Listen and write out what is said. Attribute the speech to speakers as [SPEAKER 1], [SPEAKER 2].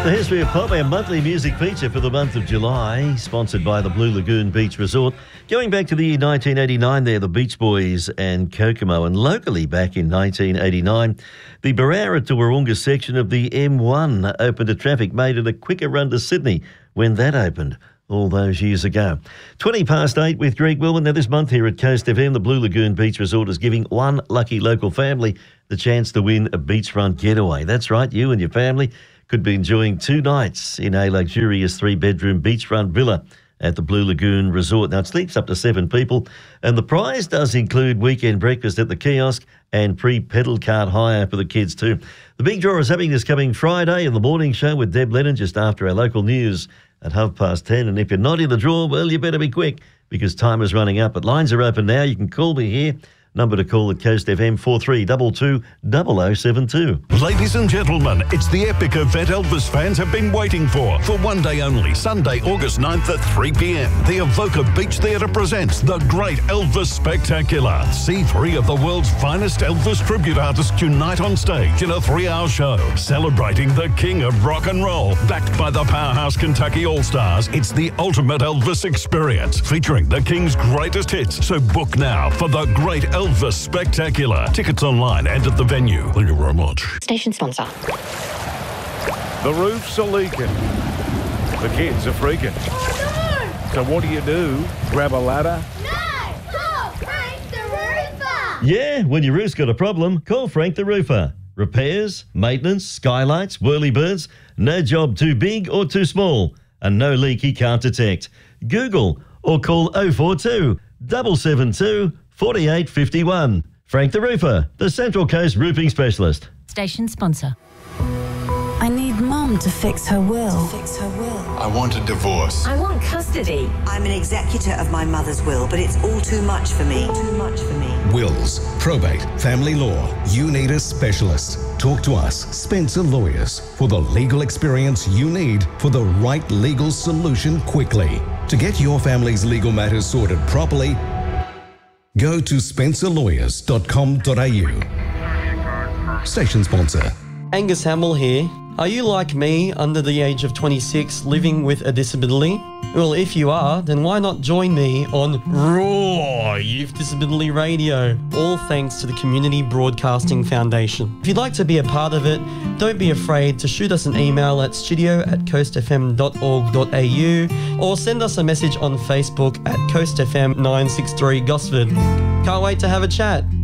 [SPEAKER 1] The History of Pop, our monthly music feature for the month of July, sponsored by the Blue Lagoon Beach Resort. Going back to the year 1989 there, the Beach Boys and Kokomo. And locally back in 1989, the Barara to Wahroonga section of the M1 opened to traffic, made it a quicker run to Sydney when that opened all those years ago. 8:20 with Greg Wilman. Now this month here at Coast FM, the Blue Lagoon Beach Resort is giving one lucky local family the chance to win a beachfront getaway. That's right, you and your family could be enjoying 2 nights in a luxurious 3-bedroom beachfront villa at the Blue Lagoon Resort. Now, it sleeps up to 7 people, and the prize does include weekend breakfast at the kiosk and pre-pedal cart hire for the kids too. The big draw is happening this coming Friday in the morning show with Deb Lennon just after our local news at 10:30. And if you're not in the draw, well, you better be quick because time is running up. But lines are open now. You can call me here. Number to call at Coast FM 4322 0072.
[SPEAKER 2] Ladies and gentlemen, it's the epic event Elvis fans have been waiting for one day only, Sunday, August 9th at 3 p.m. The Evoca Beach Theatre presents The Great Elvis Spectacular. See 3 of the world's finest Elvis tribute artists unite on stage in a 3-hour show, celebrating the king of rock and roll. Backed by the powerhouse Kentucky All-Stars, it's the ultimate Elvis experience, featuring the king's greatest hits. So book now for The Great Elvis Spectacular. Tickets online and at the venue. Thank you very much.
[SPEAKER 3] Station sponsor.
[SPEAKER 4] The roofs are leaking. The kids are freaking.
[SPEAKER 3] Oh,
[SPEAKER 4] So what do? Grab a ladder?
[SPEAKER 3] no! No! Call Frank the Roofer!
[SPEAKER 1] Yeah, when your roof's got a problem, call Frank the Roofer. Repairs, maintenance, skylights, whirlybirds, no job too big or too small, and no leak he can't detect. Google or call 042 772 4851. Frank the Roofer, the Central Coast roofing specialist.
[SPEAKER 5] Station sponsor.
[SPEAKER 6] I need Mum to fix her will.
[SPEAKER 7] I want a divorce.
[SPEAKER 5] I want custody.
[SPEAKER 8] I'm an executor of my mother's will, but it's all too much for me.
[SPEAKER 9] Wills, probate, family law. You need a specialist. Talk to us, Spencer Lawyers, for the legal experience you need for the right legal solution quickly. To get your family's legal matters sorted properly, go to spencerlawyers.com.au. Station sponsor.
[SPEAKER 10] Angus Hamill here. Are you like me, under the age of 26, living with a disability? Well, if you are, then why not join me on Raw Youth Disability Radio, all thanks to the Community Broadcasting Foundation. If you'd like to be a part of it, don't be afraid to shoot us an email at studio@coastfm.org.au or send us a message on Facebook at Coast FM 963 Gosford. Can't wait to have a chat.